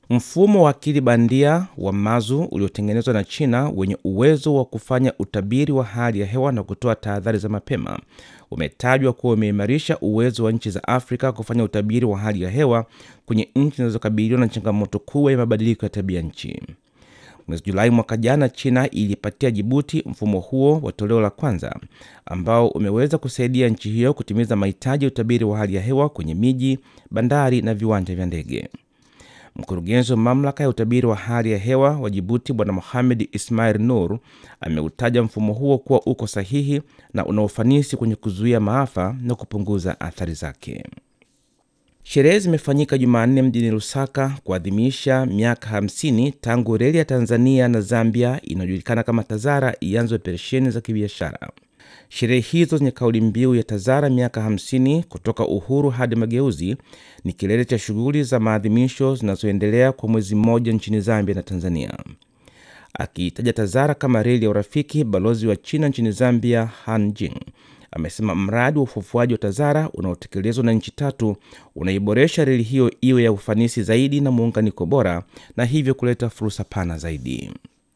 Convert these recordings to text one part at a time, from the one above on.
Mfumo wa akili bandia wa Mazu uliotengenezwa na China wenye uwezo wa kufanya utabiri wa hali ya hewa na kutoa tahadhari za mapema umetajwa kuwa umeimarisha uwezo wa nchi za Afrika kufanya utabiri wa hali ya hewa kwenye nchi zinazokabiliwa na changamoto kubwa ya mabadiliko ya tabia nchi. Mwezi Julai mwaka jana, China ilipatia Djibouti mfumo huo wa toleo la kwanza ambao umeweza kusaidia nchi hiyo kutimiza mahitaji ya utabiri wa hali ya hewa kwenye miji, bandari na viwanja vya ndege. Mkurugenzi wa mamlaka ya utabiri wa hali ya hewa wa Djibouti Bwana Mohamed Ismail Nur ameutaja mfumo huo kuwa uko sahihi na una ufanisi kwenye kuzuia maafa na kupunguza athari zake. Sherehe zimefanyika Jumanne mjini Lusaka kuadhimisha miaka 50 tangu reli ya Tanzania na Zambia inayojulikana kama Tazara ianze operesheni za kibiashara. Sherehe hizo zenye kauli mbiu ya Tazara miaka 50 kutoka uhuru hadi mageuzi ni kilele cha shughuli za maadhimisho zinazoendelea kwa mwezi mmoja nchini Zambia na Tanzania. Akiitaja Tazara kama reli ya urafiki, balozi wa China nchini Zambia Han Jing amesema mradi wa ufufuaji wa Tazara unaotekelezwa na nchi tatu unaiboresha reli hiyo iwe ya ufanisi zaidi na muunganiko bora na hivyo kuleta fursa pana zaidi.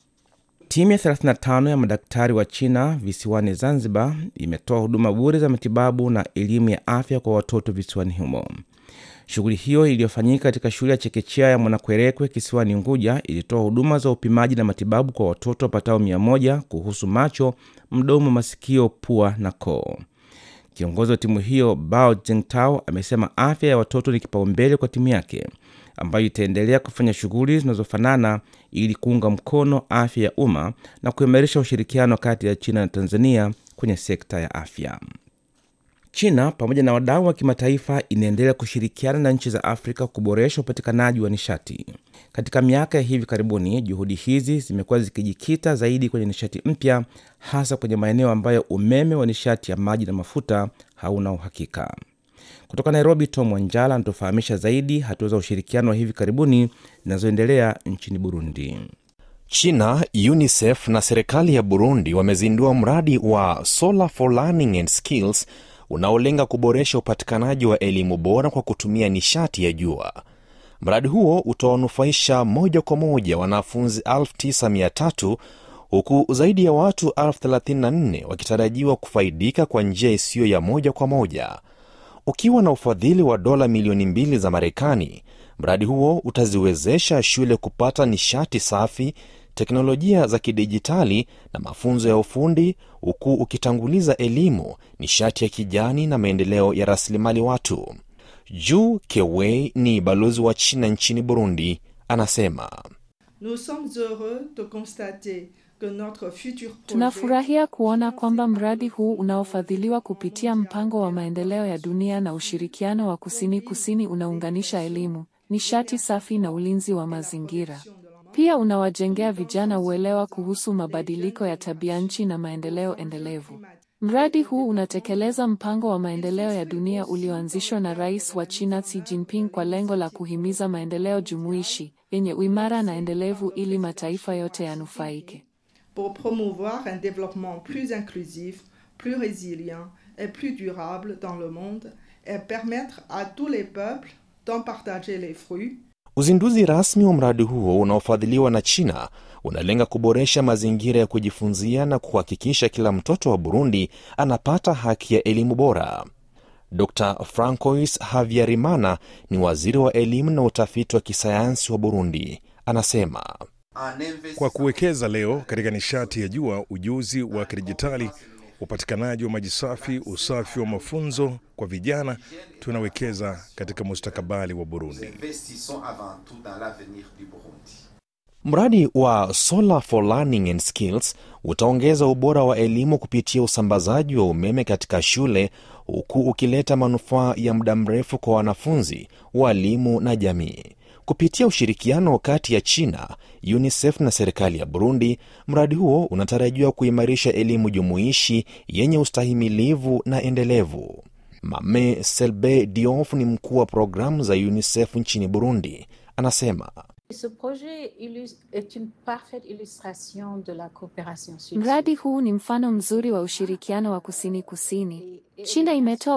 Timu ya 35 ya madaktari wa China visiwani Zanzibar imetoa huduma bure za matibabu na elimu ya afya kwa watoto visiwani humo. Shughuli hiyo iliyofanyika katika shule ya chekechea ya Mwanakwerekwe kisiwani Unguja ilitoa huduma za upimaji na matibabu kwa watoto wapatao 100 kuhusu macho, mdomo, masikio, pua na koo. Kiongozi wa timu hiyo Bao Jingtao amesema afya ya watoto ni kipaumbele kwa timu yake, ambayo itaendelea kufanya shughuli zinazofanana ili kuunga mkono afya ya umma na kuimarisha ushirikiano kati ya China na Tanzania kwenye sekta ya afya. China pamoja na wadau wa kimataifa inaendelea kushirikiana na nchi za Afrika kuboresha upatikanaji wa nishati. Katika miaka ya hivi karibuni, juhudi hizi zimekuwa zikijikita zaidi kwenye nishati mpya, hasa kwenye maeneo ambayo umeme wa nishati ya maji na mafuta hauna uhakika. Kutoka Nairobi, Tom Wanjala anatufahamisha zaidi hatua za ushirikiano wa hivi karibuni zinazoendelea nchini Burundi. China, UNICEF na serikali ya Burundi wamezindua mradi wa Solar for Learning and Skills unaolenga kuboresha upatikanaji wa elimu bora kwa kutumia nishati ya jua. Mradi huo utawanufaisha moja kwa moja wanafunzi 9,300 huku zaidi ya watu 34,000 wakitarajiwa kufaidika kwa njia isiyo ya moja kwa moja. Ukiwa na ufadhili wa dola milioni 2 za Marekani, mradi huo utaziwezesha shule kupata nishati safi, teknolojia za kidijitali na mafunzo ya ufundi, huku ukitanguliza elimu, nishati ya kijani na maendeleo ya rasilimali watu. Ju Kewei ni balozi wa China nchini Burundi, anasema: Tunafurahia kuona kwamba mradi huu unaofadhiliwa kupitia mpango wa maendeleo ya dunia na ushirikiano wa kusini unaunganisha elimu, nishati safi na ulinzi wa mazingira. Pia unawajengea vijana uelewa kuhusu mabadiliko ya tabianchi na maendeleo endelevu. Mradi huu unatekeleza mpango wa maendeleo ya dunia ulioanzishwa na Rais wa China Xi Jinping kwa lengo la kuhimiza maendeleo jumuishi, yenye uimara na endelevu ili mataifa yote yanufaike. Pour promouvoir un développement plus inclusif, plus résilient et plus durable dans le monde et permettre à tous les peuples d'en partager les fruits. Uzinduzi rasmi wa mradi huo unaofadhiliwa na China unalenga kuboresha mazingira ya kujifunzia na kuhakikisha kila mtoto wa Burundi anapata haki ya elimu bora. Dr. Francois Havyarimana ni waziri wa elimu na utafiti wa kisayansi wa Burundi. Anasema: Kwa kuwekeza leo katika nishati ya jua, ujuzi wa kidijitali, upatikanaji wa maji safi, usafi wa mafunzo kwa vijana, tunawekeza katika mustakabali wa Burundi. Mradi wa Solar for Learning and Skills utaongeza ubora wa elimu kupitia usambazaji wa umeme katika shule, huku ukileta manufaa ya muda mrefu kwa wanafunzi, walimu na jamii. Kupitia ushirikiano kati ya China, UNICEF na serikali ya Burundi, mradi huo unatarajiwa kuimarisha elimu jumuishi yenye ustahimilivu na endelevu. Mame Selbe Diouf ni mkuu wa programu za UNICEF nchini Burundi. Anasema: Mradi huu ni mfano mzuri wa ushirikiano wa kusini. China imetoa